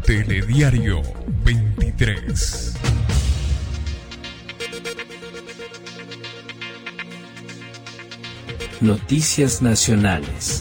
Telediario 23. Noticias nacionales.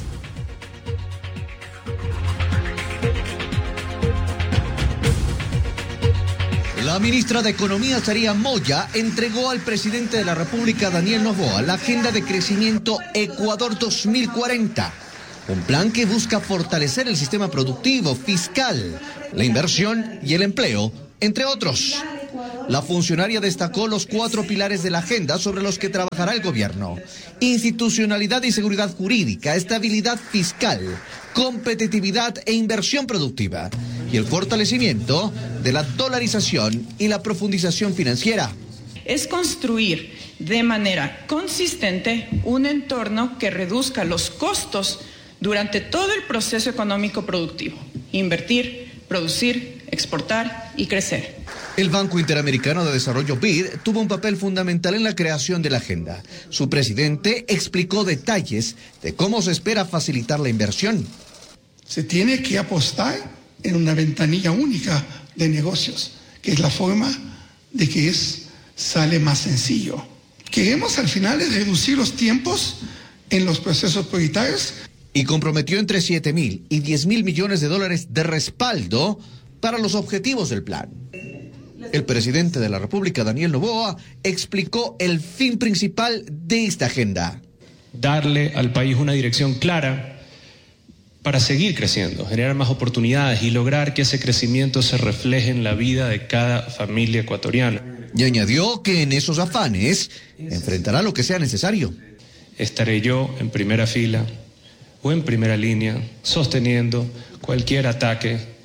La ministra de Economía, Saría Moya, entregó al presidente de la República, Daniel Noboa, la Agenda de Crecimiento Ecuador 2040, un plan que busca fortalecer el sistema productivo, fiscal, la inversión y el empleo, entre otros. La funcionaria destacó los 4 pilares de la agenda sobre los que trabajará el gobierno: institucionalidad y seguridad jurídica, estabilidad fiscal, competitividad e inversión productiva, y el fortalecimiento de la dolarización y la profundización financiera. Es construir de manera consistente un entorno que reduzca los costos durante todo el proceso económico productivo: invertir, producir, exportar y crecer. El Banco Interamericano de Desarrollo, BID, tuvo un papel fundamental en la creación de la agenda. Su presidente explicó detalles de cómo se espera facilitar la inversión. Se tiene que apostar en una ventanilla única de negocios, que es la forma de que sale más sencillo. Queremos al final reducir los tiempos en los procesos prioritarios. Y comprometió entre 7.000 y 10.000 millones de dólares de respaldo para los objetivos del plan. El presidente de la República, Daniel Noboa, explicó el fin principal de esta agenda: darle al país una dirección clara para seguir creciendo, generar más oportunidades y lograr que ese crecimiento se refleje en la vida de cada familia ecuatoriana. Y añadió que en esos afanes enfrentará lo que sea necesario. Estaré yo en primera fila o en primera línea sosteniendo cualquier ataque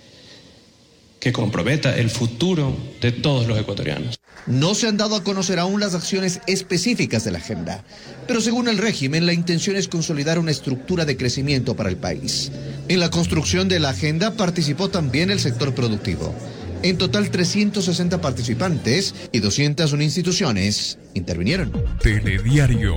que comprometa el futuro de todos los ecuatorianos. No se han dado a conocer aún las acciones específicas de la agenda, pero según el régimen, la intención es consolidar una estructura de crecimiento para el país. En la construcción de la agenda participó también el sector productivo. En total, 360 participantes y 201 instituciones intervinieron. Telediario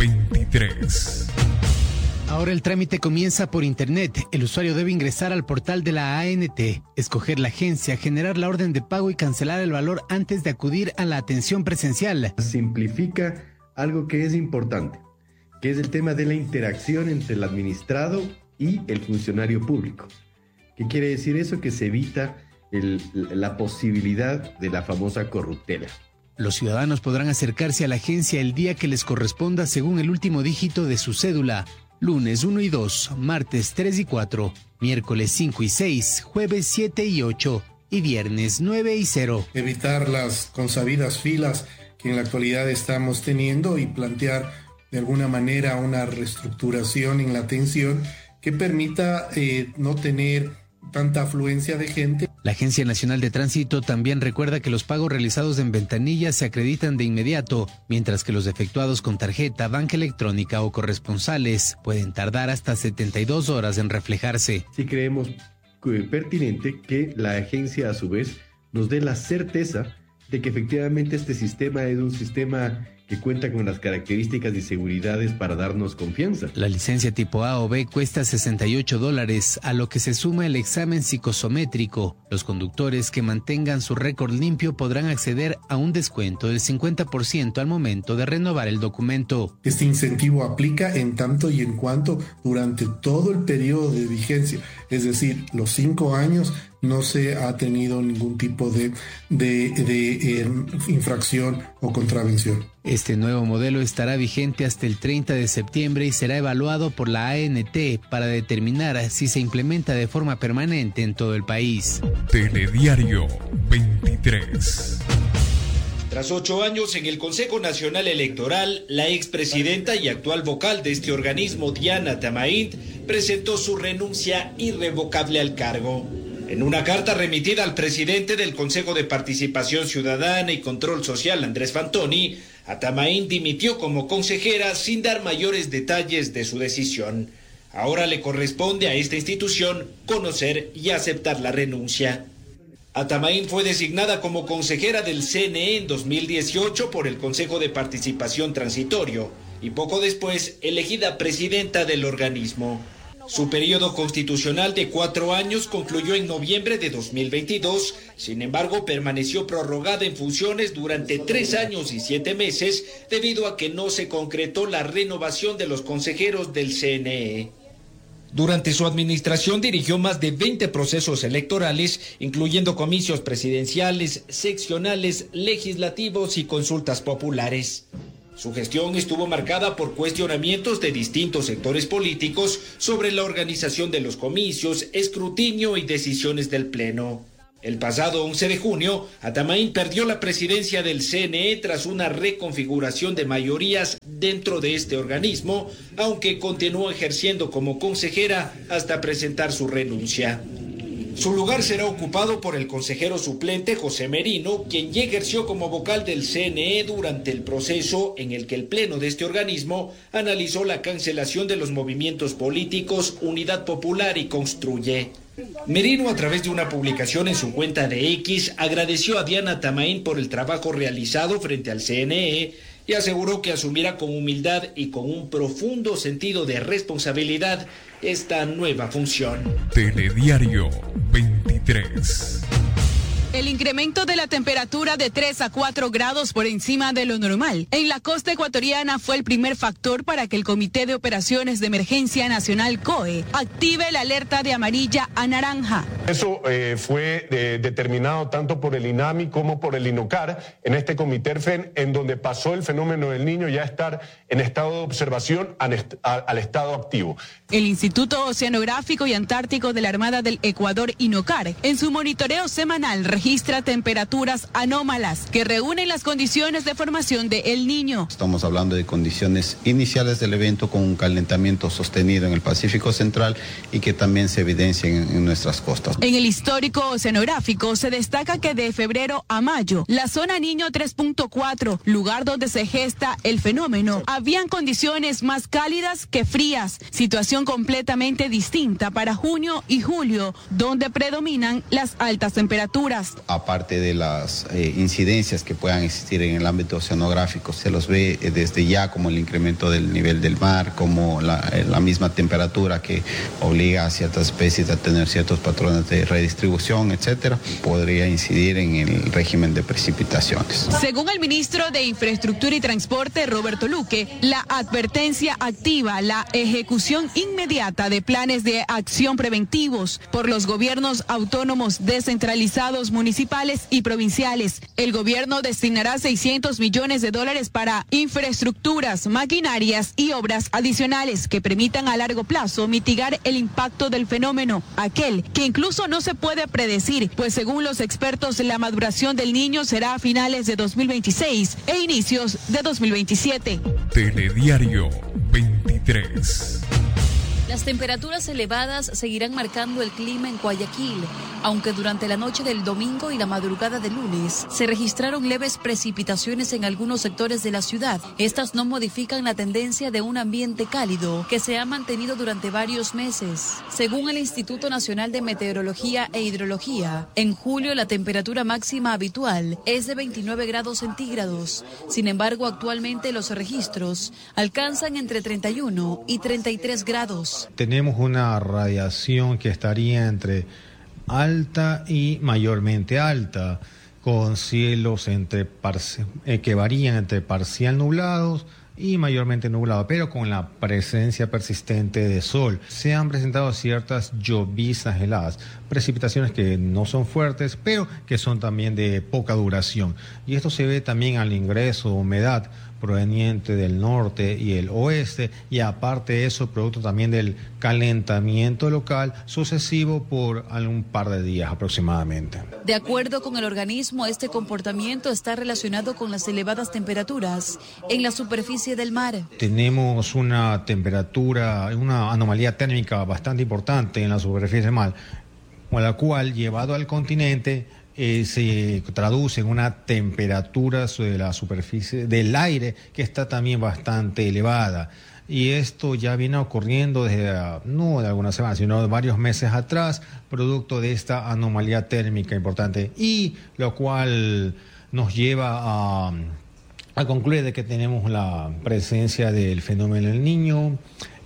23. Ahora el trámite comienza por internet. El usuario debe ingresar al portal de la ANT, escoger la agencia, generar la orden de pago y cancelar el valor antes de acudir a la atención presencial. Simplifica algo que es importante, que es el tema de la interacción entre el administrado y el funcionario público. ¿Qué quiere decir eso? Que se evita la posibilidad de la famosa corruptela. Los ciudadanos podrán acercarse a la agencia el día que les corresponda según el último dígito de su cédula. Lunes 1 y 2, martes 3 y 4, miércoles 5 y 6, jueves 7 y 8 y viernes 9 y 0. Evitar las consabidas filas que en la actualidad estamos teniendo y plantear de alguna manera una reestructuración en la atención que permita no tener tanta afluencia de gente. La Agencia Nacional de Tránsito también recuerda que los pagos realizados en ventanilla se acreditan de inmediato, mientras que los efectuados con tarjeta, banca electrónica o corresponsales pueden tardar hasta 72 horas en reflejarse. Sí creemos pertinente que la agencia a su vez nos dé la certeza de que efectivamente este sistema es un sistema que cuenta con las características y seguridades para darnos confianza. La licencia tipo A o B cuesta $68, a lo que se suma el examen psicosométrico. Los conductores que mantengan su récord limpio podrán acceder a un descuento del 50% al momento de renovar el documento. Este incentivo aplica en tanto y en cuanto durante todo el periodo de vigencia, es decir, los 5 años, no se ha tenido ningún tipo de infracción o contravención. Este nuevo modelo estará vigente hasta el 30 de septiembre y será evaluado por la ANT para determinar si se implementa de forma permanente en todo el país. Telediario 23. Tras 8 años en el Consejo Nacional Electoral, la expresidenta y actual vocal de este organismo, Diana Tamaint, presentó su renuncia irrevocable al cargo. En una carta remitida al presidente del Consejo de Participación Ciudadana y Control Social, Andrés Fantoni, Atamaín dimitió como consejera sin dar mayores detalles de su decisión. Ahora le corresponde a esta institución conocer y aceptar la renuncia. Atamaín fue designada como consejera del CNE en 2018 por el Consejo de Participación Transitorio y poco después elegida presidenta del organismo. Su periodo constitucional de 4 años concluyó en noviembre de 2022, sin embargo permaneció prorrogada en funciones durante 3 años y 7 meses debido a que no se concretó la renovación de los consejeros del CNE. Durante su administración dirigió más de 20 procesos electorales, incluyendo comicios presidenciales, seccionales, legislativos y consultas populares. Su gestión estuvo marcada por cuestionamientos de distintos sectores políticos sobre la organización de los comicios, escrutinio y decisiones del Pleno. El pasado 11 de junio, Atamaín perdió la presidencia del CNE tras una reconfiguración de mayorías dentro de este organismo, aunque continuó ejerciendo como consejera hasta presentar su renuncia. Su lugar será ocupado por el consejero suplente José Merino, quien ya ejerció como vocal del CNE durante el proceso en el que el pleno de este organismo analizó la cancelación de los movimientos políticos Unidad Popular y Construye. Merino, a través de una publicación en su cuenta de X, agradeció a Diana Tamaín por el trabajo realizado frente al CNE y aseguró que asumirá con humildad y con un profundo sentido de responsabilidad esta nueva función. Telediario 23. El incremento de la temperatura de 3 a 4 grados por encima de lo normal en la costa ecuatoriana fue el primer factor para que el Comité de Operaciones de Emergencia Nacional COE active la alerta de amarilla a naranja. Eso fue determinado tanto por el INAMI como por el INOCAR en este comité FEN, en donde pasó el fenómeno del Niño ya a estar en estado de observación al estado activo. El Instituto Oceanográfico y Antártico de la Armada del Ecuador, INOCAR, en su monitoreo semanal registra temperaturas anómalas que reúnen las condiciones de formación de El Niño. Estamos hablando de condiciones iniciales del evento con un calentamiento sostenido en el Pacífico Central y que también se evidencia en nuestras costas. En el histórico oceanográfico se destaca que de febrero a mayo, la zona Niño 3.4, lugar donde se gesta el fenómeno, habían condiciones más cálidas que frías, situación completamente distinta para junio y julio, donde predominan las altas temperaturas. Aparte de las incidencias que puedan existir en el ámbito oceanográfico, se los ve desde ya como el incremento del nivel del mar, como la misma temperatura que obliga a ciertas especies a tener ciertos patrones de redistribución, etcétera, podría incidir en el régimen de precipitaciones. Según el ministro de Infraestructura y Transporte, Roberto Luque, la advertencia activa la ejecución inmediata de planes de acción preventivos por los gobiernos autónomos descentralizados municipales y provinciales. El gobierno destinará $600 millones para infraestructuras, maquinarias y obras adicionales que permitan a largo plazo mitigar el impacto del fenómeno, aquel que incluso no se puede predecir, pues según los expertos la maduración del Niño será a finales de 2026 e inicios de 2027. Telediario 23. Las temperaturas elevadas seguirán marcando el clima en Guayaquil, aunque durante la noche del domingo y la madrugada del lunes se registraron leves precipitaciones en algunos sectores de la ciudad. Estas no modifican la tendencia de un ambiente cálido que se ha mantenido durante varios meses. Según el Instituto Nacional de Meteorología e Hidrología, en julio la temperatura máxima habitual es de 29 grados centígrados. Sin embargo, actualmente los registros alcanzan entre 31 y 33 grados. Tenemos una radiación que estaría entre alta y mayormente alta, con cielos que varían entre parcial nublados y mayormente nublado, pero con la presencia persistente de sol. Se han presentado ciertas lloviznas heladas, precipitaciones que no son fuertes, pero que son también de poca duración. Y esto se ve también al ingreso de humedad proveniente del norte y el oeste, y aparte de eso, producto también del calentamiento local sucesivo por algún par de días aproximadamente. De acuerdo con el organismo, este comportamiento está relacionado con las elevadas temperaturas en la superficie del mar. Tenemos una temperatura, una anomalía térmica bastante importante en la superficie del mar, con la cual, llevado al continente, se traduce en una temperatura sobre la superficie del aire que está también bastante elevada. Y esto ya viene ocurriendo desde, no de algunas semanas, sino de varios meses atrás, producto de esta anomalía térmica importante, y lo cual nos lleva a concluir de que tenemos la presencia del fenómeno del Niño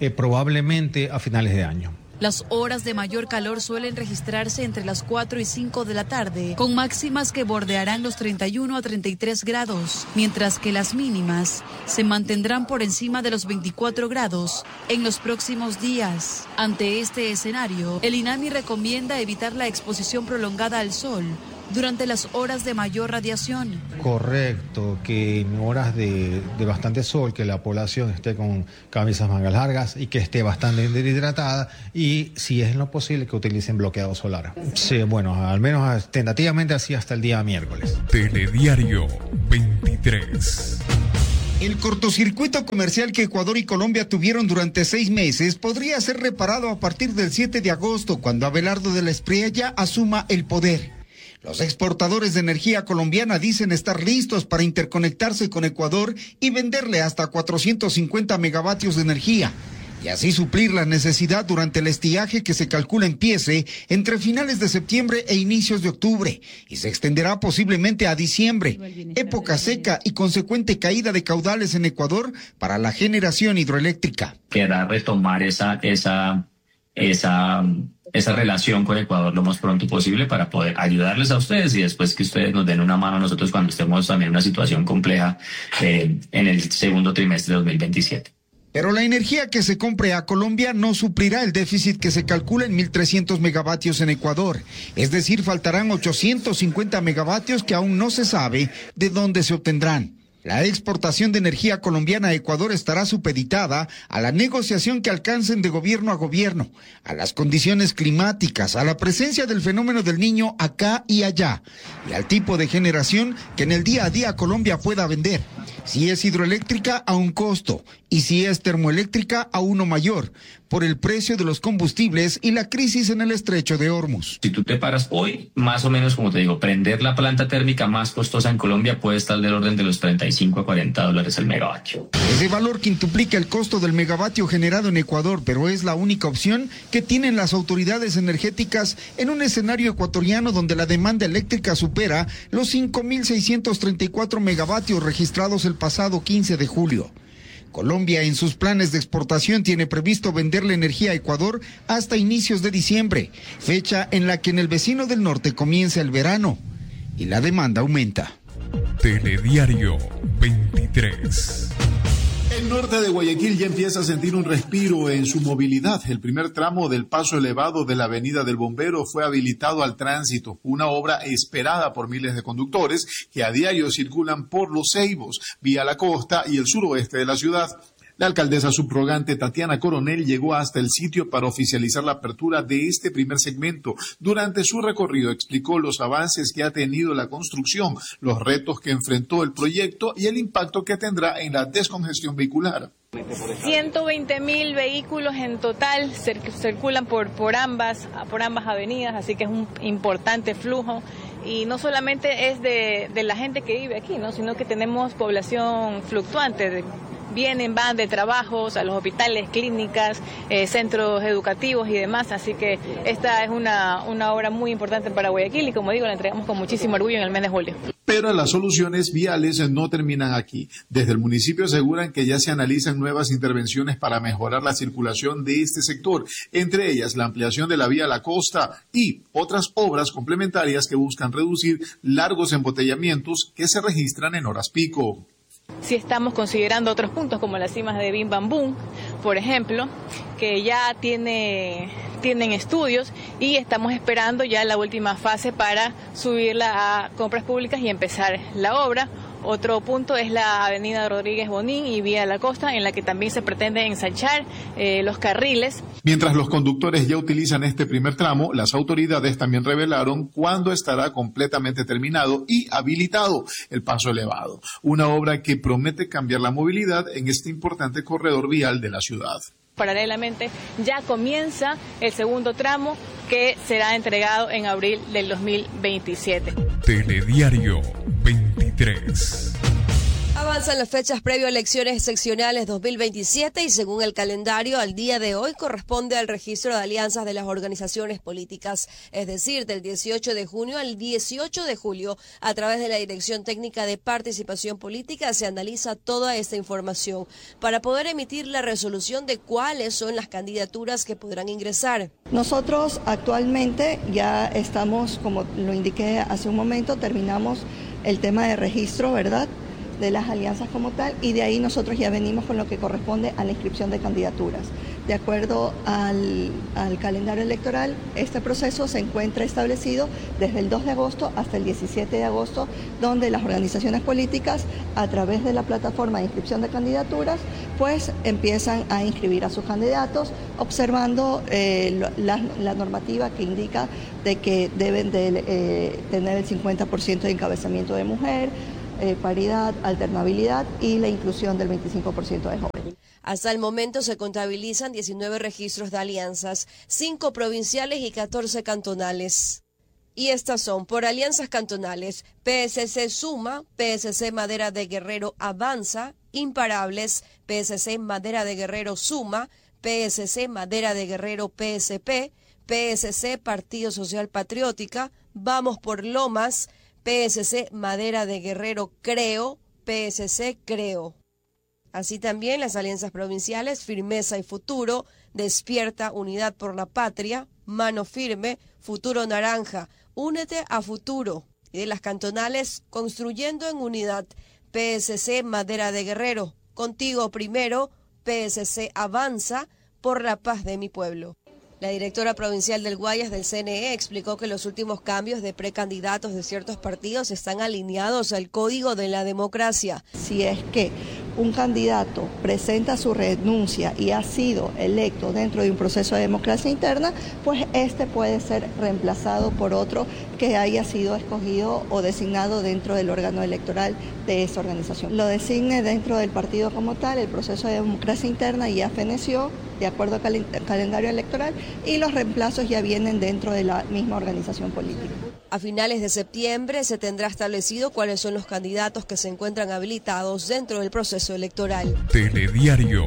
probablemente a finales de año. Las horas de mayor calor suelen registrarse entre las 4 y 5 de la tarde, con máximas que bordearán los 31 a 33 grados, mientras que las mínimas se mantendrán por encima de los 24 grados en los próximos días. Ante este escenario, el INAMI recomienda evitar la exposición prolongada al sol durante las horas de mayor radiación. Correcto, que en horas de bastante sol, que la población esté con camisas mangas largas y que esté bastante deshidratada, y si es en lo posible que utilicen bloqueador solar. Sí, bueno, al menos tentativamente así hasta el día miércoles. Telediario 23. El cortocircuito comercial que Ecuador y Colombia tuvieron durante 6 meses podría ser reparado a partir del 7 de agosto, cuando Abelardo de la Espriella asuma el poder. Los exportadores de energía colombiana dicen estar listos para interconectarse con Ecuador y venderle hasta 450 megavatios de energía, y así suplir la necesidad durante el estiaje que se calcula empiece entre finales de septiembre e inicios de octubre, y se extenderá posiblemente a diciembre, época seca y consecuente caída de caudales en Ecuador para la generación hidroeléctrica. Queda retomar esa relación con Ecuador lo más pronto posible para poder ayudarles a ustedes y después que ustedes nos den una mano a nosotros cuando estemos también en una situación compleja en el segundo trimestre de 2027. Pero la energía que se compre a Colombia no suplirá el déficit que se calcula en 1.300 megavatios en Ecuador. Es decir, faltarán 850 megavatios que aún no se sabe de dónde se obtendrán. La exportación de energía colombiana a Ecuador estará supeditada a la negociación que alcancen de gobierno a gobierno, a las condiciones climáticas, a la presencia del fenómeno del Niño acá y allá, y al tipo de generación que en el día a día Colombia pueda vender. Si es hidroeléctrica, a un costo, y si es termoeléctrica, a uno mayor, por el precio de los combustibles y la crisis en el estrecho de Hormuz. Si tú te paras hoy, más o menos, como te digo, prender la planta térmica más costosa en Colombia puede estar del orden de los 35 a 40 dólares el megavatio. Ese valor quintuplica el costo del megavatio generado en Ecuador, pero es la única opción que tienen las autoridades energéticas en un escenario ecuatoriano donde la demanda eléctrica supera los 5.634 megavatios registrados el pasado 15 de julio. Colombia en sus planes de exportación tiene previsto venderle energía a Ecuador hasta inicios de diciembre, fecha en la que en el vecino del norte comienza el verano y la demanda aumenta. Telediario 23. El norte de Guayaquil ya empieza a sentir un respiro en su movilidad. El primer tramo del paso elevado de la Avenida del Bombero fue habilitado al tránsito, una obra esperada por miles de conductores que a diario circulan por Los Ceibos, vía la costa y el suroeste de la ciudad. La alcaldesa subrogante Tatiana Coronel llegó hasta el sitio para oficializar la apertura de este primer segmento. Durante su recorrido explicó los avances que ha tenido la construcción, los retos que enfrentó el proyecto y el impacto que tendrá en la descongestión vehicular. 120.000 vehículos en total circulan por ambas avenidas, así que es un importante flujo. Y no solamente es de la gente que vive aquí, ¿no? Sino que tenemos población fluctuante, van de trabajos a los hospitales, clínicas, centros educativos y demás, así que esta es una obra muy importante para Guayaquil y como digo, la entregamos con muchísimo orgullo en el mes de julio. Pero las soluciones viales no terminan aquí. Desde el municipio aseguran que ya se analizan nuevas intervenciones para mejorar la circulación de este sector, entre ellas la ampliación de la vía a la costa y otras obras complementarias que buscan reducir largos embotellamientos que se registran en horas pico. Sí estamos considerando otros puntos como las cimas de Bim Bam Boom, por ejemplo, que ya tienen estudios y estamos esperando ya la última fase para subirla a compras públicas y empezar la obra. Otro punto es la avenida Rodríguez Bonín y vía la costa, en la que también se pretende ensanchar los carriles. Mientras los conductores ya utilizan este primer tramo, las autoridades también revelaron cuándo estará completamente terminado y habilitado el paso elevado, una obra que promete cambiar la movilidad en este importante corredor vial de la ciudad. Paralelamente ya comienza el segundo tramo que será entregado en abril del 2027. Telediario 23. Avanzan las fechas previo a elecciones seccionales 2027 y según el calendario al día de hoy corresponde al registro de alianzas de las organizaciones políticas, es decir, del 18 de junio al 18 de julio. A través de la Dirección Técnica de Participación Política se analiza toda esta información para poder emitir la resolución de cuáles son las candidaturas que podrán ingresar. Nosotros actualmente ya estamos, como lo indiqué hace un momento, terminamos el tema de registro, ¿verdad?, de las alianzas como tal, y de ahí nosotros ya venimos con lo que corresponde a la inscripción de candidaturas. De acuerdo al calendario electoral, este proceso se encuentra establecido desde el 2 de agosto hasta el 17 de agosto, donde las organizaciones políticas, a través de la plataforma de inscripción de candidaturas, pues empiezan a inscribir a sus candidatos, observando la normativa que indica de que deben de tener el 50% de encabezamiento de mujer, paridad, alternabilidad y la inclusión del 25% de jóvenes. Hasta el momento se contabilizan 19 registros de alianzas, 5 provinciales y 14 cantonales. Y estas son, por alianzas cantonales, PSC Suma, PSC Madera de Guerrero Avanza, Imparables, PSC Madera de Guerrero Suma, PSC Madera de Guerrero PSP, PSC Partido Social Patriótica, Vamos por Lomas, PSC Madera de Guerrero Creo, PSC Creo. Así también las alianzas provinciales Firmeza y Futuro, Despierta, Unidad por la Patria, Mano Firme, Futuro Naranja, Únete a Futuro. Y de las cantonales Construyendo en Unidad, PSC Madera de Guerrero, Contigo Primero, PSC Avanza, Por la Paz de mi Pueblo. La directora provincial del Guayas del CNE explicó que los últimos cambios de precandidatos de ciertos partidos están alineados al Código de la Democracia. Si es que un candidato presenta su renuncia y ha sido electo dentro de un proceso de democracia interna, pues este puede ser reemplazado por otro que haya sido escogido o designado dentro del órgano electoral de esa organización. Lo designe dentro del partido como tal, el proceso de democracia interna ya feneció de acuerdo al calendario electoral y los reemplazos ya vienen dentro de la misma organización política. A finales de septiembre se tendrá establecido cuáles son los candidatos que se encuentran habilitados dentro del proceso electoral. Telediario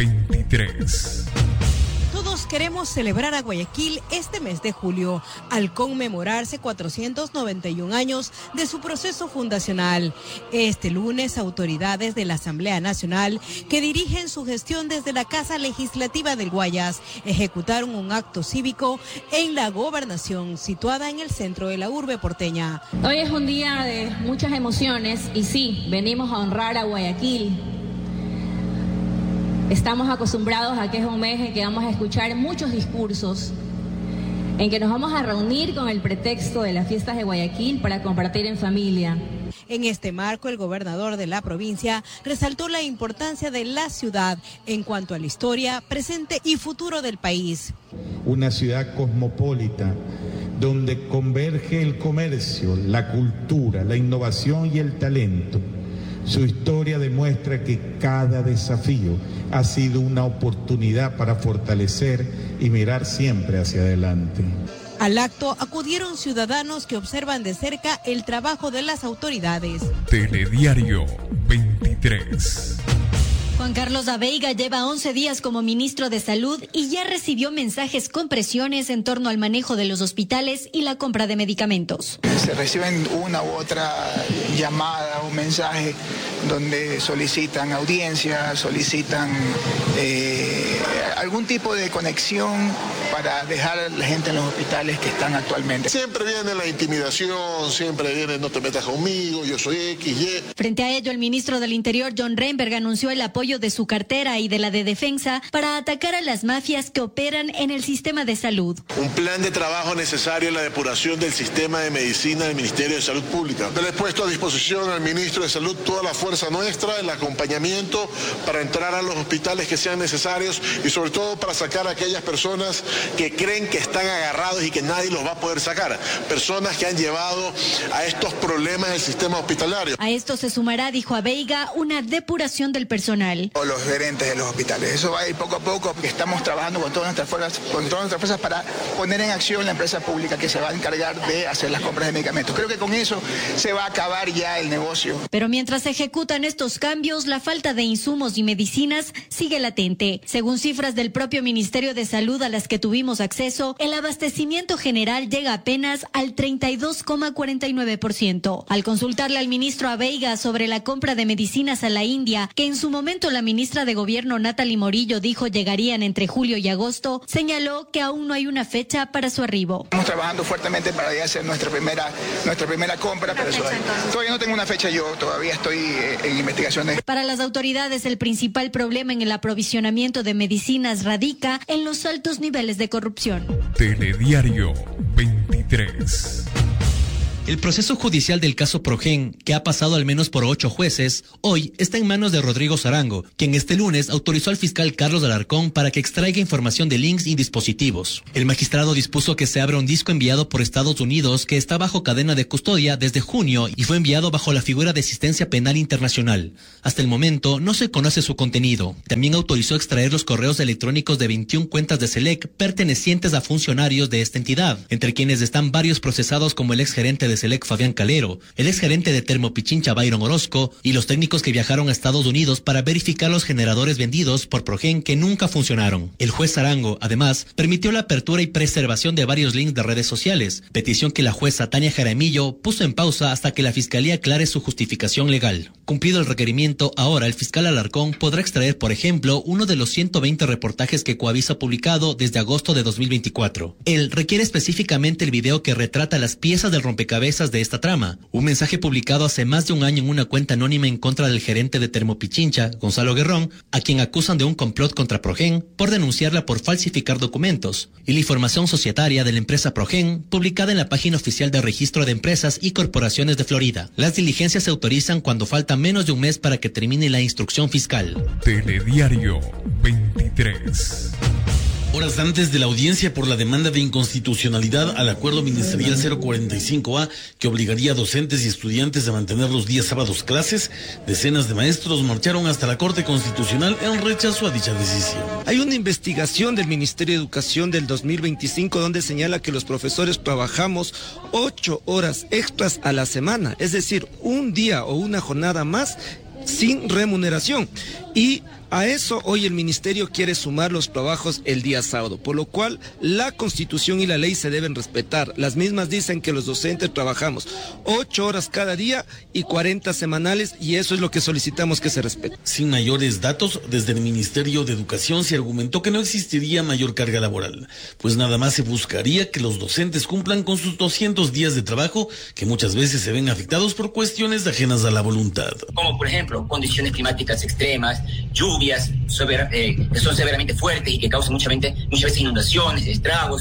23. Todos queremos celebrar a Guayaquil este mes de julio, al conmemorarse 491 años de su proceso fundacional. Este lunes, autoridades de la Asamblea Nacional, que dirigen su gestión desde la Casa Legislativa del Guayas, ejecutaron un acto cívico en la gobernación, situada en el centro de la urbe porteña. Hoy es un día de muchas emociones y sí, venimos a honrar a Guayaquil. Estamos acostumbrados a que es un mes en que vamos a escuchar muchos discursos, en que nos vamos a reunir con el pretexto de las fiestas de Guayaquil para compartir en familia. En este marco, el gobernador de la provincia resaltó la importancia de la ciudad en cuanto a la historia, presente y futuro del país. Una ciudad cosmopolita, donde converge el comercio, la cultura, la innovación y el talento. Su historia demuestra que cada desafío ha sido una oportunidad para fortalecer y mirar siempre hacia adelante. Al acto acudieron ciudadanos que observan de cerca el trabajo de las autoridades. Telediario 23. Juan Carlos Abeiga lleva 11 días como ministro de Salud y ya recibió mensajes con presiones en torno al manejo de los hospitales y la compra de medicamentos. Se reciben una u otra llamada o mensaje donde solicitan audiencia, solicitan algún tipo de conexión para dejar a la gente en los hospitales que están actualmente. Siempre viene la intimidación, siempre viene no te metas conmigo, yo soy X, Y. Frente a ello, el ministro del Interior, John Reinberg, anunció el apoyo de su cartera y de la de Defensa para atacar a las mafias que operan en el sistema de salud. Un plan de trabajo necesario en la depuración del sistema de medicina del Ministerio de Salud Pública. Le he puesto a disposición al ministro de Salud toda la fuerza nuestra, el acompañamiento para entrar a los hospitales que sean necesarios y sobre todo para sacar a aquellas personas que creen que están agarrados y que nadie los va a poder sacar. Personas que han llevado a estos problemas del sistema hospitalario. A esto se sumará, dijo Abeiga, una depuración del personal. O los gerentes de los hospitales. Eso va a ir poco a poco, porque estamos trabajando con todas nuestras fuerzas para poner en acción la empresa pública que se va a encargar de hacer las compras de medicamentos. Creo que con eso se va a acabar ya el negocio. Pero mientras se ejecutan estos cambios, la falta de insumos y medicinas sigue latente. Según cifras del propio Ministerio de Salud a las que tuvimos acceso, el abastecimiento general llega apenas al 32,49%. Al consultarle al ministro Abeiga sobre la compra de medicinas a la India, que en su momento la ministra de Gobierno Natalie Morillo dijo llegarían entre julio y agosto, señaló que aún no hay una fecha para su arribo. Estamos trabajando fuertemente para ya hacer nuestra primera compra, pero todavía no tengo una fecha, yo todavía estoy en investigaciones. Para las autoridades, el principal problema en el aprovisionamiento de medicinas radica en los altos niveles de corrupción. Telediario 23. El proceso judicial del caso Progen, que ha pasado al menos por 8 jueces, hoy está en manos de Rodrigo Sarango, quien este lunes autorizó al fiscal Carlos Alarcón para que extraiga información de links y dispositivos. El magistrado dispuso que se abra un disco enviado por Estados Unidos que está bajo cadena de custodia desde junio y fue enviado bajo la figura de asistencia penal internacional. Hasta el momento no se conoce su contenido. También autorizó extraer los correos electrónicos de 21 cuentas de SELEC pertenecientes a funcionarios de esta entidad, entre quienes están varios procesados como el exgerente de SELEC Fabián Calero, el exgerente de Termopichincha Byron Orozco y los técnicos que viajaron a Estados Unidos para verificar los generadores vendidos por Progen que nunca funcionaron. El juez Sarango, además, permitió la apertura y preservación de varios links de redes sociales, petición que la jueza Tania Jaramillo puso en pausa hasta que la fiscalía aclare su justificación legal. Cumplido el requerimiento, ahora el fiscal Alarcón podrá extraer, por ejemplo, uno de los 120 reportajes que Coavisa ha publicado desde agosto de 2024. Él requiere específicamente el video que retrata las piezas del rompecabezas de esta trama, un mensaje publicado hace más de un año en una cuenta anónima en contra del gerente de Termopichincha, Gonzalo Guerrón, a quien acusan de un complot contra Progen por denunciarla por falsificar documentos, y la información societaria de la empresa Progen, publicada en la página oficial del Registro de Empresas y Corporaciones de Florida. Las diligencias se autorizan cuando falta menos de un mes para que termine la instrucción fiscal. Telediario 23. Horas antes de la audiencia por la demanda de inconstitucionalidad al acuerdo ministerial 045A que obligaría a docentes y estudiantes a mantener los días sábados clases, decenas de maestros marcharon hasta la Corte Constitucional en rechazo a dicha decisión. Hay una investigación del Ministerio de Educación del 2025 donde señala que los profesores trabajamos 8 horas extras a la semana, es decir, un día o una jornada más sin remuneración. Y a eso hoy el ministerio quiere sumar los trabajos el día sábado, por lo cual la Constitución y la ley se deben respetar. Las mismas dicen que los docentes trabajamos 8 horas cada día y 40 semanales, y eso es lo que solicitamos que se respete. Sin mayores datos, desde el Ministerio de Educación se argumentó que no existiría mayor carga laboral, pues nada más se buscaría que los docentes cumplan con sus 200 días de trabajo, que muchas veces se ven afectados por cuestiones ajenas a la voluntad. Como por ejemplo, condiciones climáticas extremas, lluvias que son severamente fuertes y que causan muchas veces inundaciones, estragos,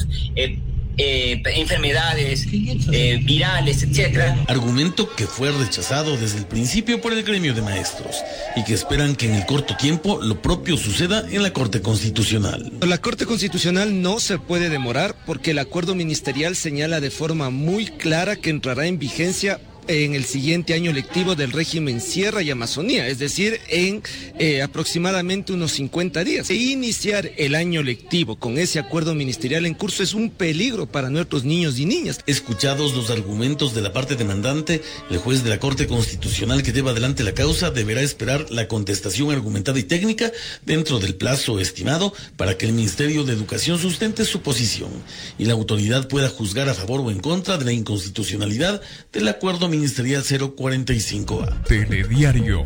enfermedades virales, etcétera. Argumento que fue rechazado desde el principio por el gremio de maestros y que esperan que en el corto tiempo lo propio suceda en la Corte Constitucional. La Corte Constitucional no se puede demorar porque el acuerdo ministerial señala de forma muy clara que entrará en vigencia en el siguiente año lectivo del régimen Sierra y Amazonía, es decir, en aproximadamente unos 50 días. Iniciar el año lectivo con ese acuerdo ministerial en curso es un peligro para nuestros niños y niñas. Escuchados los argumentos de la parte demandante, el juez de la Corte Constitucional que lleva adelante la causa deberá esperar la contestación argumentada y técnica dentro del plazo estimado para que el Ministerio de Educación sustente su posición y la autoridad pueda juzgar a favor o en contra de la inconstitucionalidad del acuerdo ministerial 045A. Telediario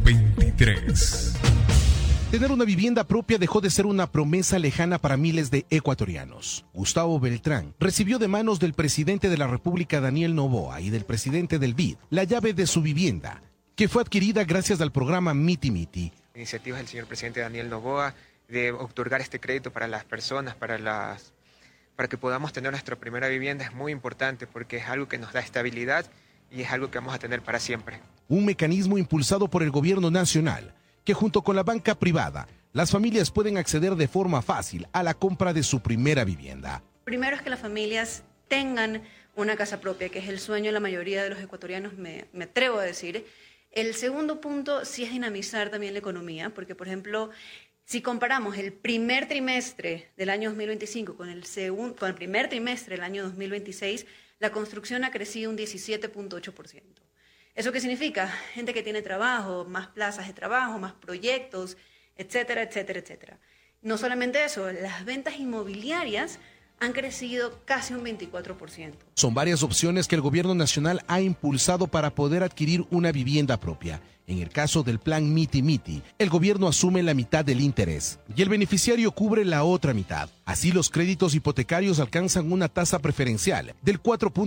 23. Tener una vivienda propia dejó de ser una promesa lejana para miles de ecuatorianos. Gustavo Beltrán recibió de manos del presidente de la República, Daniel Noboa, y del presidente del BID, la llave de su vivienda, que fue adquirida gracias al programa Miti Miti. Iniciativas del señor presidente Daniel Noboa de otorgar este crédito para las personas, para que podamos tener nuestra primera vivienda es muy importante porque es algo que nos da estabilidad y es algo que vamos a tener para siempre. Un mecanismo impulsado por el gobierno nacional, que junto con la banca privada las familias pueden acceder de forma fácil a la compra de su primera vivienda. Primero es que las familias tengan una casa propia, que es el sueño de la mayoría de los ecuatorianos, me atrevo a decir. El segundo punto sí es dinamizar también la economía, porque, por ejemplo, si comparamos el primer trimestre del año 2025 con el primer trimestre del año 2026, la construcción ha crecido un 17.8%. ¿Eso qué significa? Gente que tiene trabajo, más plazas de trabajo, más proyectos, etcétera, etcétera, etcétera. No solamente eso, las ventas inmobiliarias han crecido casi un 24%. Son varias opciones que el gobierno nacional ha impulsado para poder adquirir una vivienda propia. En el caso del plan Miti Miti, el gobierno asume la mitad del interés y el beneficiario cubre la otra mitad. Así, los créditos hipotecarios alcanzan una tasa preferencial del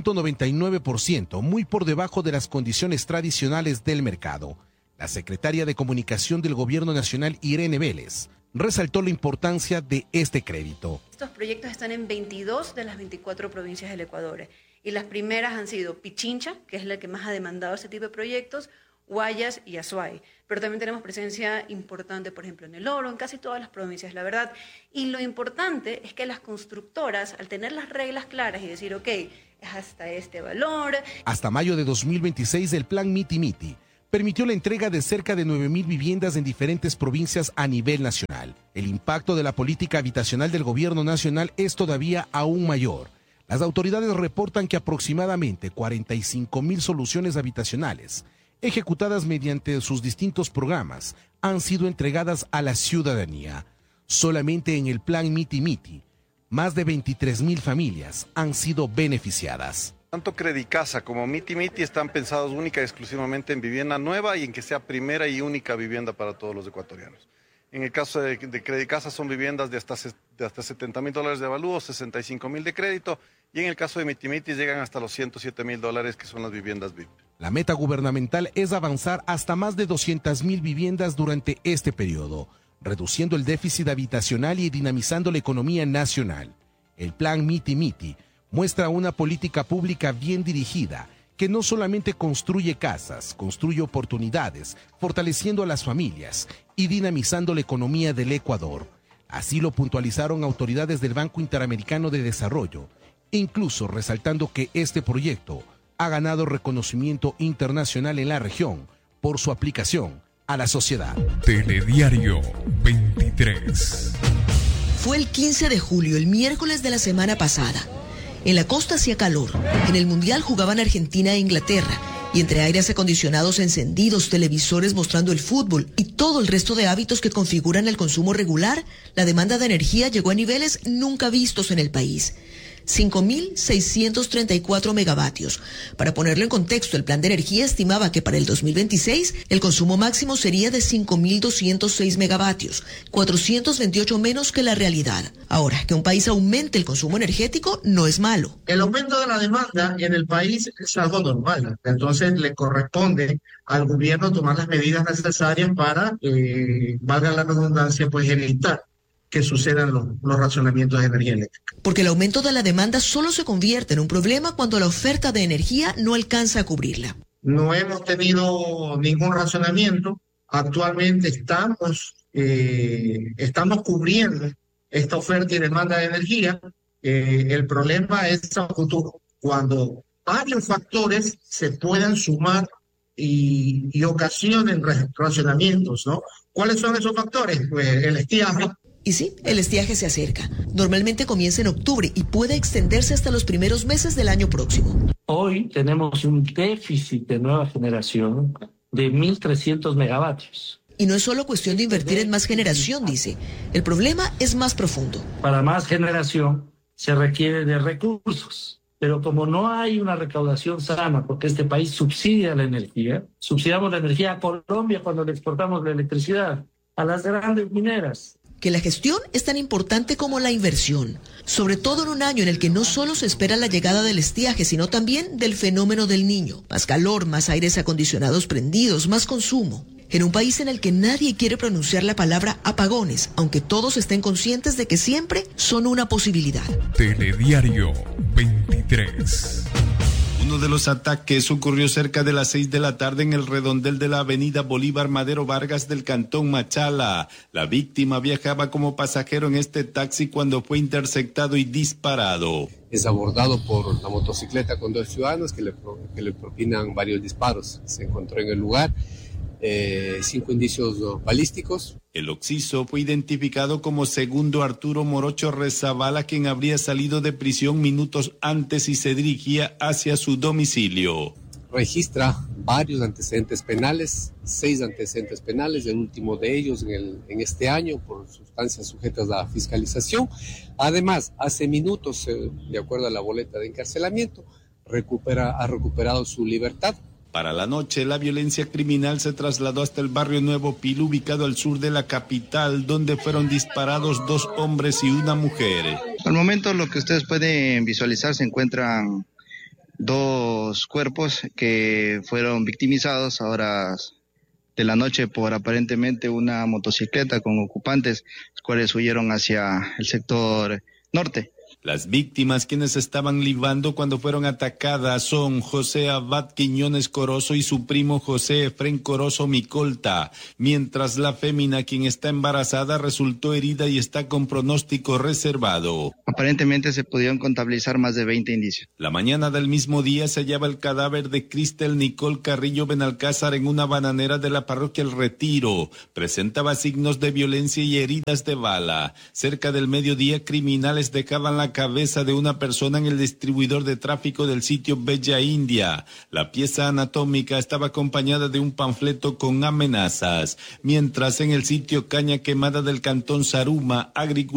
4.99%, muy por debajo de las condiciones tradicionales del mercado. La secretaria de Comunicación del Gobierno Nacional, Irene Vélez, resaltó la importancia de este crédito. Estos proyectos están en 22 de las 24 provincias del Ecuador y las primeras han sido Pichincha, que es la que más ha demandado este tipo de proyectos, Guayas y Azuay. Pero también tenemos presencia importante, por ejemplo, en El Oro, en casi todas las provincias, la verdad. Y lo importante es que las constructoras, al tener las reglas claras y decir, ok, es hasta este valor. Hasta mayo de 2026, el plan Miti Miti permitió la entrega de cerca de 9.000 viviendas en diferentes provincias a nivel nacional. El impacto de la política habitacional del gobierno nacional es todavía aún mayor. Las autoridades reportan que aproximadamente 45.000 soluciones habitacionales, ejecutadas mediante sus distintos programas, han sido entregadas a la ciudadanía. Solamente en el plan Miti Miti, más de 23.000 familias han sido beneficiadas. Tanto Credicasa como Miti Miti están pensados única y exclusivamente en vivienda nueva y en que sea primera y única vivienda para todos los ecuatorianos. En el caso de Credicasa son viviendas de hasta $70,000 de avalúo, $65,000 de crédito, y en el caso de Miti Miti llegan hasta los $107,000, que son las viviendas VIP. La meta gubernamental es avanzar hasta más de 200.000 viviendas durante este periodo, reduciendo el déficit habitacional y dinamizando la economía nacional. El plan Miti Miti muestra una política pública bien dirigida que no solamente construye casas, construye oportunidades, fortaleciendo a las familias y dinamizando la economía del Ecuador. Así lo puntualizaron autoridades del Banco Interamericano de Desarrollo, incluso resaltando que este proyecto ha ganado reconocimiento internacional en la región por su aplicación a la sociedad. Telediario 23. Fue el 15 de julio, el miércoles de la semana pasada. En la costa hacía calor. En el Mundial jugaban Argentina e Inglaterra. Y entre aires acondicionados encendidos, televisores mostrando el fútbol y todo el resto de hábitos que configuran el consumo regular, la demanda de energía llegó a niveles nunca vistos en el país. 5.634 megavatios. Para ponerlo en contexto, el plan de energía estimaba que para el 2026 el consumo máximo sería de 5.206 megavatios, 428 menos que la realidad. Ahora, que un país aumente el consumo energético no es malo. El aumento de la demanda en el país es algo normal, entonces le corresponde al gobierno tomar las medidas necesarias para, valga la redundancia, pues evitar que sucedan los racionamientos de energía eléctrica. Porque el aumento de la demanda solo se convierte en un problema cuando la oferta de energía no alcanza a cubrirla. No hemos tenido ningún racionamiento. Actualmente estamos cubriendo esta oferta y demanda de energía. El problema es a futuro. Cuando varios factores se puedan sumar y ocasionen racionamientos, ¿no? ¿Cuáles son esos factores? Pues el estiaje. Y sí, el estiaje se acerca. Normalmente comienza en octubre y puede extenderse hasta los primeros meses del año próximo. Hoy tenemos un déficit de nueva generación de 1.300 megavatios. Y no es solo cuestión de invertir en más generación, dice. El problema es más profundo. Para más generación se requiere de recursos. Pero como no hay una recaudación sana, porque este país subsidia la energía, subsidiamos la energía a Colombia cuando le exportamos la electricidad, a las grandes mineras. Que la gestión es tan importante como la inversión, sobre todo en un año en el que no solo se espera la llegada del estiaje, sino también del fenómeno del Niño. Más calor, más aires acondicionados prendidos, más consumo. En un país en el que nadie quiere pronunciar la palabra apagones, aunque todos estén conscientes de que siempre son una posibilidad. Telediario 23. Uno de los ataques ocurrió cerca de las 6 de la tarde en el redondel de la avenida Bolívar Madero Vargas del cantón Machala. La víctima viajaba como pasajero en este taxi cuando fue interceptado y disparado. Es abordado por la motocicleta con 2 ciudadanos que le propinan varios disparos. Se encontró en el lugar 5 indicios balísticos. El occiso fue identificado como segundo Arturo Morocho Rezabala, quien habría salido de prisión minutos antes y se dirigía hacia su domicilio. Registra varios antecedentes penales, 6 antecedentes penales, el último de ellos en este año por sustancias sujetas a fiscalización. Además, hace minutos, de acuerdo a la boleta de encarcelamiento, ha recuperado su libertad. Para la noche, la violencia criminal se trasladó hasta el barrio Nuevo Pilo, ubicado al sur de la capital, donde fueron disparados 2 hombres y una mujer. Al momento, lo que ustedes pueden visualizar, se encuentran 2 cuerpos que fueron victimizados a horas de la noche por aparentemente una motocicleta con ocupantes, los cuales huyeron hacia el sector norte. Las víctimas, quienes estaban libando cuando fueron atacadas, son José Abad Quiñones Corozo y su primo José Efrén Corozo Micolta, mientras la fémina, quien está embarazada, resultó herida y está con pronóstico reservado. Aparentemente se pudieron contabilizar más de 20 indicios. La mañana del mismo día se hallaba el cadáver de Cristel Nicole Carrillo Benalcázar en una bananera de la parroquia El Retiro. Presentaba signos de violencia y heridas de bala. Cerca del mediodía, criminales dejaban la cabeza de una persona en el distribuidor de tráfico del sitio Bella India. La pieza anatómica estaba acompañada de un panfleto con amenazas, mientras en el sitio Caña Quemada del cantón Saruma, agricultores